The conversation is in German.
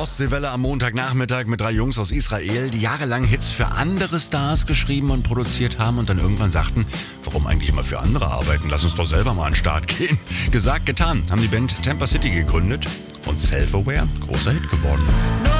Ostseewelle am Montagnachmittag mit 3 Jungs aus Israel, die jahrelang Hits für andere Stars geschrieben und produziert haben und dann irgendwann sagten, warum eigentlich immer für andere arbeiten? Lass uns doch selber mal an den Start gehen. Gesagt, getan, haben die Band Tampa City gegründet und Self-Aware, großer Hit geworden.